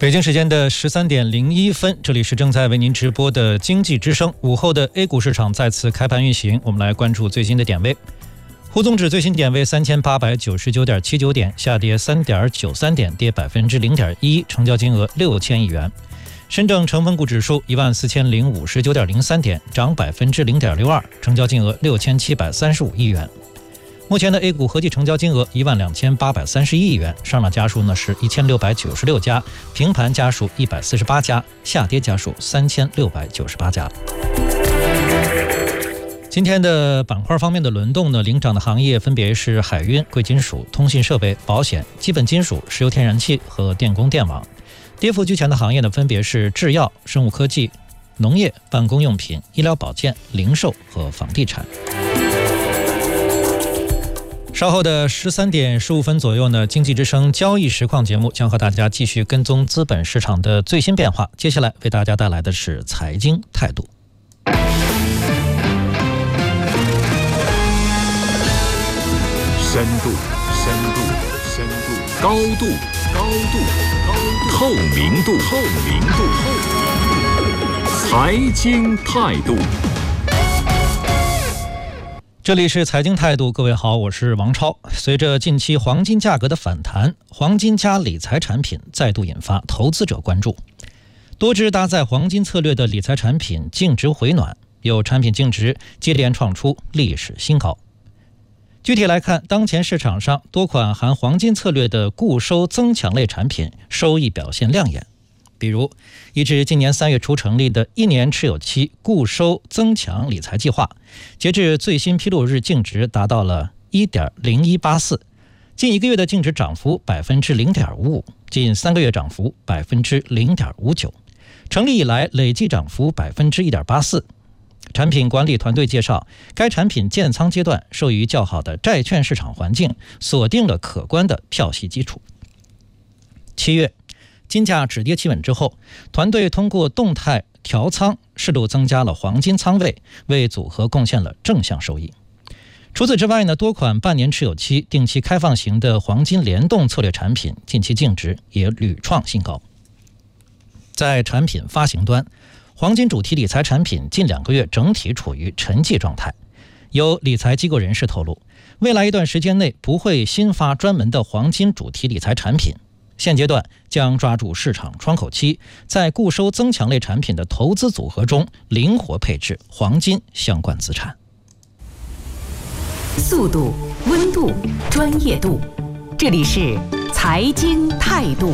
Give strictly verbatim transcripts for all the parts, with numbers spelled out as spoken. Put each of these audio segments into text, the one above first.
北京时间的十三点零一分，这里是正在为您直播的经济之声。午后的 A 股市场再次开盘运行，我们来关注最新的点位。沪综指最新点位三千八百九十九点七九点，下跌三点九三点，跌百分之零点一，成交金额六千亿元。深证成分股指数一万四千零五十九点零三点，涨百分之零点六二，成交金额六千七百三十五亿元。目前的 A 股合计成交金额一万两千八百三十一亿元，上涨家数呢是一千六百九十六家，平盘家数一百四十八家，下跌家数三千六百九十八家。今天的板块方面的轮动呢，领涨的行业分别是海运、贵金属、通信设备、保险、基本金属、石油天然气和电工电网。跌幅居前的行业呢，分别是制药、生物科技、农业、办公用品、医疗保健、零售和房地产。稍后的十三点十五分左右呢，经济之声交易实况节目将和大家继续跟踪资本市场的最新变化。接下来为大家带来的是财经态度。 深度，深度，深度，高度，高度，高度，透明度，透明度，透明度，财经态度。 这里是财经态度，各位好，我是王超。随着近期黄金价格的反弹，黄金加理财产品再度引发投资者关注。多只搭载黄金策略的理财产品净值回暖，有产品净值接连创出历史新高。具体来看，当前市场上多款含黄金策略的固收增强类产品收益表现亮眼。比如，一至今年三月初成立的一年持有期固收增强理财计划，截至最新披露日净值达到了 一点零一八四， 近一个月的净值涨幅 百分之零点五五， 近三个月涨幅 百分之零点五九， 成立以来累计涨幅 百分之一点八四。产品管理团队介绍，该产品建仓阶段受益于较好的债券市场环境，锁定了可观的票息基础。七月金价止跌企稳之后，团队通过动态调仓适度增加了黄金仓位，为组合贡献了正向收益。除此之外呢，多款半年持有期、定期开放型的黄金联动策略产品近期净值也屡创新高。在产品发行端，黄金主题理财产品近两个月整体处于沉寂状态。有理财机构人士透露，未来一段时间内不会新发专门的黄金主题理财产品，现阶段将抓住市场窗口期，在固收增强类产品的投资组合中灵活配置黄金相关资产。 速度、温度、专业度，这里是财经态度。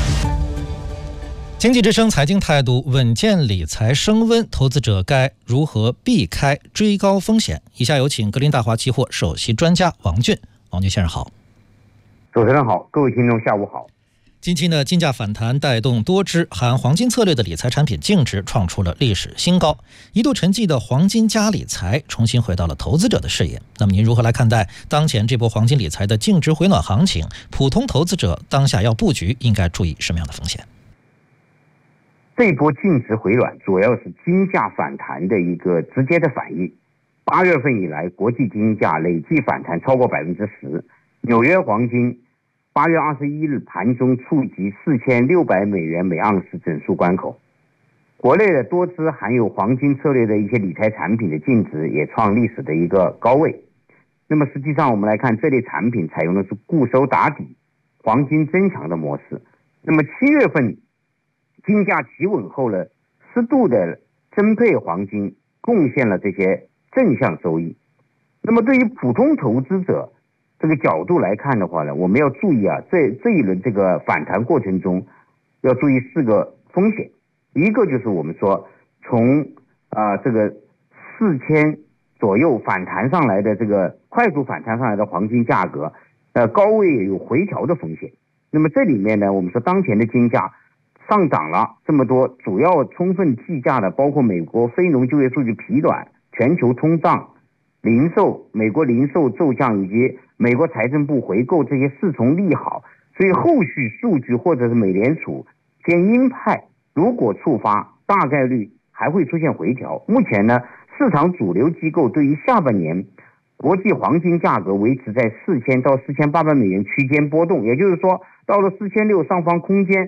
经济之声财经态度，稳健理财升温，投资者该如何避开追高风险？以下有请格林大华期货首席专家王俊。王俊先生好。 主持人好，各位听众下午好。 近期呢，金价反弹带动多只含黄金策略的理财产品净值创出了历史新高，一度沉寂的黄金加理财重新回到了投资者的视野。那么您如何来看待当前这波黄金理财的净值回暖行情？普通投资者当下要布局，应该注意什么样的风险？ 这一波净值回暖主要是金价反弹的一个直接的反应。八月份以来，国际金价累计反弹超过百分之十，纽约黄金八月二十一日盘中触及四千六百美元每盎司整数关口。国内的多只含有黄金策略的一些理财产品的净值也创历史的一个高位。那么实际上我们来看，这类产品采用的是固收打底、黄金增强的模式。那么七月份金价企稳后呢，适度的增配黄金贡献了这些正向收益。那么对于普通投资者这个角度来看的话呢，我们要注意啊，这这一轮这个反弹过程中要注意四个风险。一个就是我们说从啊、呃、这个四千左右反弹上来的这个快速反弹上来的黄金价格，呃高位也有回调的风险。那么这里面呢，我们说当前的金价上涨了这么多，主要充分计价的包括美国非农就业数据疲软、全球通胀、零售、美国零售骤降以及美国财政部回购这些四重利好，所以后续数据或者是美联储偏鹰派如果触发，大概率还会出现回调。目前呢，市场主流机构对于下半年国际黄金价格维持在四千到四千八百美元区间波动，也就是说到了四千六上方空间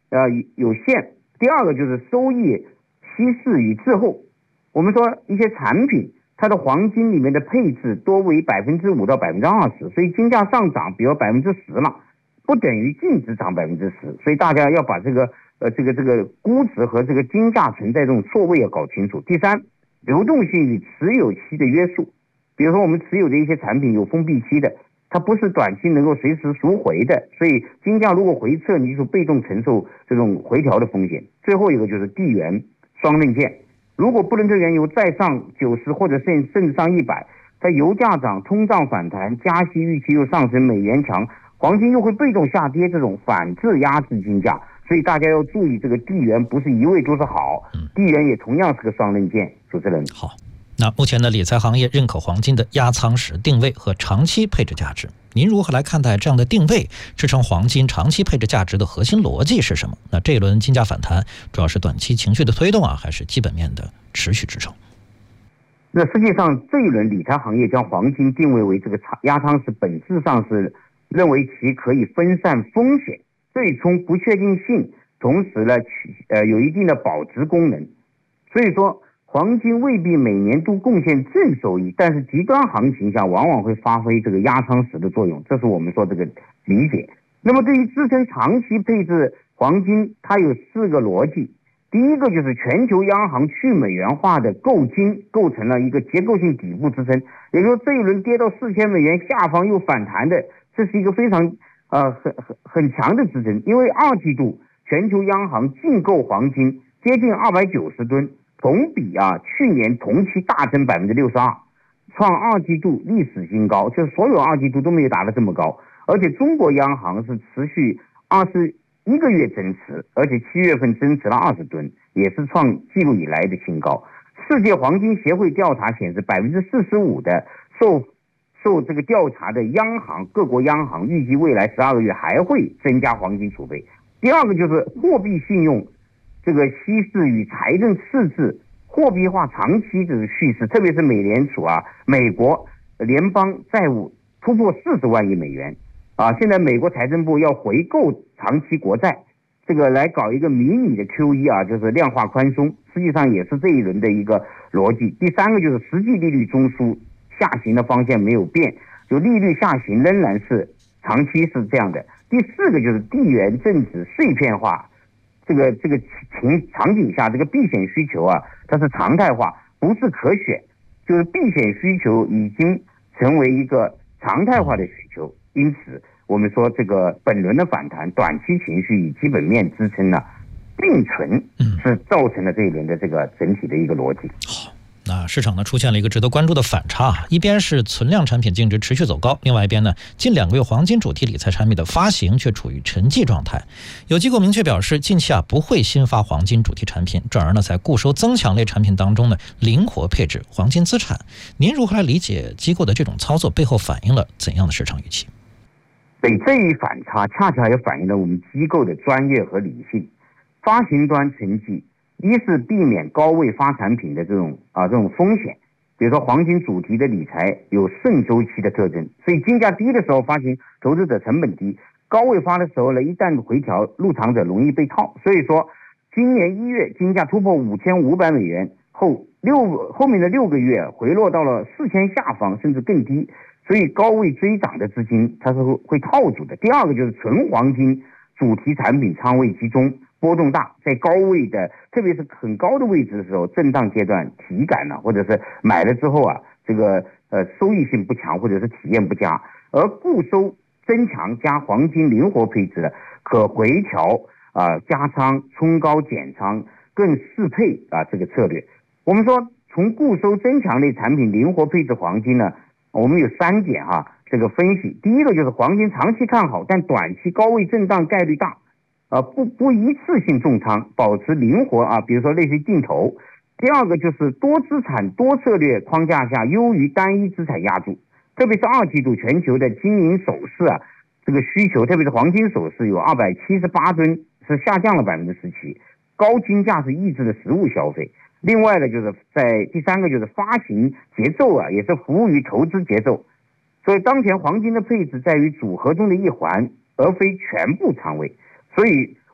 呃有限，第二个就是收益稀释与滞后。我们说一些产品它的黄金里面的配置多为百分之五到百分之二十，所以金价上涨比如百分之十了，不等于净值涨百分之十，所以大家要把这个呃这个这个估值和这个金价存在这种错位要搞清楚。第三，流动性与持有期的约束，比如说我们持有的一些产品有封闭期的，它不是短期能够随时赎回的，所以金价如果回撤，你就被动承受这种回调的风险。最后一个就是地缘双刃剑，如果布伦特原油再上九十或者甚甚至上一百，它油价涨，通胀反弹，加息预期又上升，美元强，黄金又会被动下跌，这种反制压制金价。所以大家要注意，这个地缘不是一味都是好，地缘也同样是个双刃剑。主持人好，那目前的理财行业认可黄金的压仓时定位和长期配置价值，您如何来看待这样的定位？支撑黄金长期配置价值的核心逻辑是什么？那这一轮金价反弹主要是短期情绪的推动啊，还是基本面的持续支撑？ 那实际上这一轮理财行业将黄金定位为这个压仓时，本质上是认为其可以分散风险，对冲不确定性，同时呢呃有一定的保值功能。所以说黄金未必每年都贡献正收益，但是极端行情下往往会发挥这个压仓时的作用，这是我们说这个理解。那么对于支撑长期配置黄金，它有四个逻辑。第一个就是全球央行去美元化的购金构成了一个结构性底部支撑，也就是说这一轮跌到四千美元下方又反弹的，这是一个非常呃很很很强的支撑。因为二季度全球央行净购黄金接近二百九十吨，同比啊去年同期大增百分之六十二，创二季度历史新高，就是所有二季度都没有达到这么高。而且中国央行是持续二十一个月增持，而且七月份增持了二十吨，也是创纪录以来的新高。世界黄金协会调查显示，百分之四十五的受受这个调查的央行各国央行预计未来十二个月还会增加黄金储备。第二个就是货币信用这个稀释与财政赤字货币化长期这个叙事，特别是美联储啊，美国联邦债务突破四十万亿美元啊！现在美国财政部要回购长期国债，这个来搞一个迷你的 Q E 啊，就是量化宽松，实际上也是这一轮的一个逻辑。第三个就是实际利率中枢下行的方向没有变，就利率下行仍然是长期是这样的。第四个就是地缘政治碎片化，这个这个情场景下，这个避险需求啊，它是常态化，不是可选，就是避险需求已经成为一个常态化的需求。因此我们说这个本轮的反弹，短期情绪与基本面支撑呢并存，是造成了这一轮的这个整体的一个逻辑。 好，那市场呢出现了一个值得关注的反差，一边是存量产品净值持续走高，另外一边呢，近两个月黄金主题理财产品的发行却处于沉寂状态。有机构明确表示，近期啊不会新发黄金主题产品，转而呢在固收增强类产品当中呢灵活配置黄金资产。您如何来理解机构的这种操作背后反映了怎样的市场预期？ 对，这一反差恰恰也反映了我们机构的专业和理性。发行端沉寂，一是避免高位发产品的这种啊这种风险，比如说黄金主题的理财有顺周期的特征，所以金价低的时候发行，投资者成本低；高位发的时候呢，一旦回调，入场者容易被套。所以说，今年一月金价突破五千五百美元后，六后面的六个月回落到了四千下方，甚至更低。所以高位追涨的资金它是会套住的。第二个就是纯黄金主题产品仓位集中，波动大，在高位的特别是很高的位置的时候，震荡阶段体感呢，或者是买了之后啊，这个呃收益性不强，或者是体验不佳。而固收增强加黄金灵活配置的可回调啊、呃、加仓冲高减仓更适配啊这个策略。我们说从固收增强类产品灵活配置黄金呢，我们有三点哈、啊，这个分析。第一个就是黄金长期看好，但短期高位震荡概率大，啊不不一次性重仓，保持灵活啊，比如说类似于定投。第二个就是多资产多策略框架下优于单一资产压住，特别是二季度全球的金银首饰啊，这个需求，特别是黄金首饰有二百七十八吨，是下降了百分之十七，高金价是抑制了实物消费。另外呢，就是在第三个就是发行节奏啊，也是服务于投资节奏。所以当前黄金的配置在于组合中的一环，而非全部仓位。所以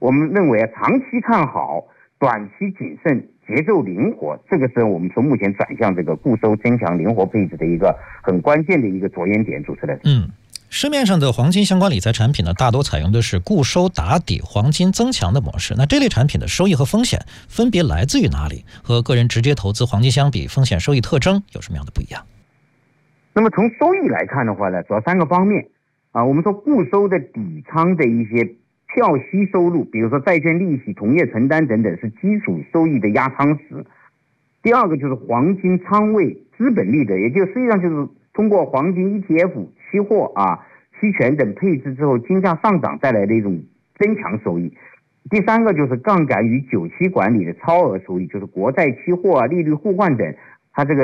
我们认为啊，长期看好，短期谨慎，节奏灵活，这个是我们从目前转向这个固收增强灵活配置的一个很关键的一个着眼点。主持人， 嗯。市面上的黄金相关理财产品呢，大多采用的是固收打底、黄金增强的模式。那这类产品的收益和风险分别来自于哪里？和个人直接投资黄金相比，风险收益特征有什么样的不一样？ 那么从收益来看的话呢，主要三个方面啊。我们说固收的底仓的一些票息收入，比如说债券利息、同业承担等等，是基础收益的压舱石。第二个就是黄金仓位资本利得，也就实际上就是通过黄金 E T F、期货啊、期权等配置之后，金价上涨带来的一种增强收益。第三个就是杠杆与久期管理的超额收益，就是国债期货啊、利率互换等，它这个